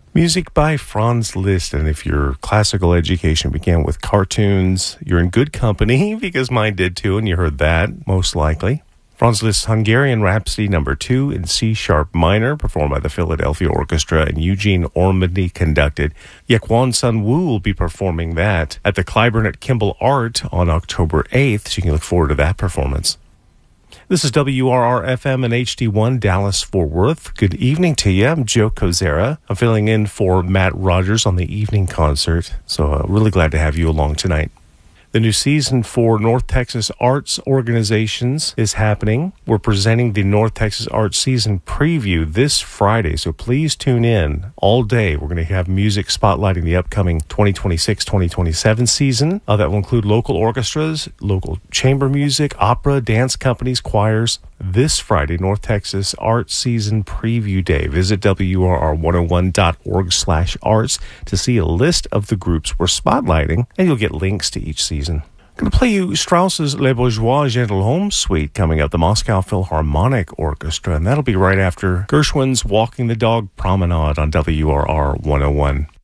Music by Franz Liszt, and if your classical education began with cartoons, you're in good company, because mine did too, and you heard that, most likely. Franz Liszt's Hungarian Rhapsody No. 2 in C-sharp minor, performed by the Philadelphia Orchestra and Eugene Ormandy conducted. Yekwon Sun-woo will be performing that at the Clyburn at Kimball Art on October 8th, so you can look forward to that performance. This is WRR-FM and HD1 Dallas-Fort Worth. Good evening to you. I'm Joe Kozera. I'm filling in for Matt Rogers on the evening concert, so really glad to have you along tonight. The new season for North Texas Arts Organizations is happening. We're presenting the North Texas Arts Season Preview this Friday, so please tune in all day. We're going to have music spotlighting the upcoming 2026-2027 season. That will include local orchestras, local chamber music, opera, dance companies, choirs. This Friday, North Texas Arts Season Preview Day. Visit WRR101.org/arts to see a list of the groups we're spotlighting, and you'll get links to each season. I'm going to play you Strauss's Les Bourgeois Gentilhomme Suite coming up, the Moscow Philharmonic Orchestra, and that'll be right after Gershwin's Walking the Dog Promenade on WRR 101.